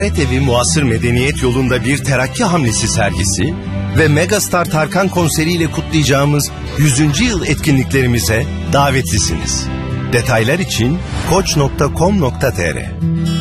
Evi Muasır Medeniyet Yolu'nda bir terakki hamlesi sergisi ve Megastar Tarkan konseriyle kutlayacağımız 100. yıl etkinliklerimize davetlisiniz. Detaylar için koç.com.tr